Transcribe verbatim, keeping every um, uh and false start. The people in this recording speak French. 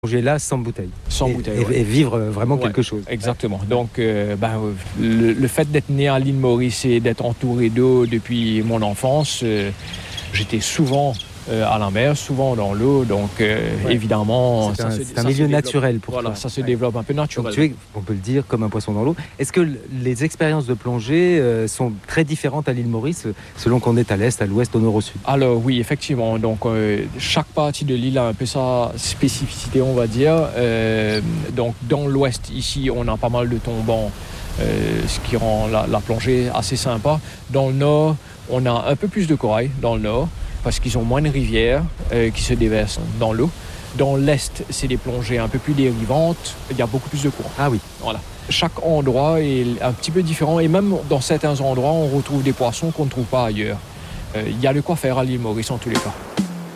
Plonger là sans bouteille. Sans et, bouteille, et, ouais. et vivre vraiment Ouais, quelque chose. Exactement. Donc, euh, ben, le, le fait d'être né à l'île Maurice et d'être entouré d'eau depuis mon enfance, euh, j'étais souvent euh, à la mer, souvent dans l'eau. Donc, euh, ouais. évidemment, c'est ça un, se, c'est ça un milieu se naturel pour voilà, toi. ça se ouais. développe un peu naturellement. Donc tu es, on peut le dire, comme un poisson dans l'eau. Est-ce que les expériences de plongée euh, sont très différentes à l'île Maurice, selon qu'on est à l'est, à l'ouest, au nord, au sud? Alors oui, effectivement. Donc euh, chaque partie de l'île a un peu sa spécificité, on va dire. Euh, donc dans l'ouest, ici, on a pas mal de tombants, euh, ce qui rend la, la plongée assez sympa. Dans le nord, on a un peu plus de corail dans le nord, parce qu'ils ont moins de rivières euh, qui se déversent dans l'eau. Dans l'est, c'est des plongées un peu plus dérivantes. Il y a beaucoup plus de courant. Ah oui. Voilà. Chaque endroit est un petit peu différent. Et même dans certains endroits, on retrouve des poissons qu'on ne trouve pas ailleurs. Euh, il y a de quoi faire à l'île Maurice en tous les cas.